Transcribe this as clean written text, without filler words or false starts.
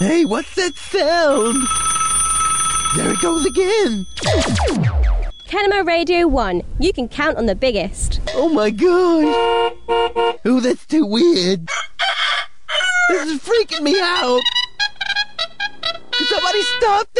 Hey, what's that sound? There it goes again. Kenema Radio 1. You can count on the biggest. Oh my gosh. Oh, that's too weird. This is freaking me out. Can somebody stop that?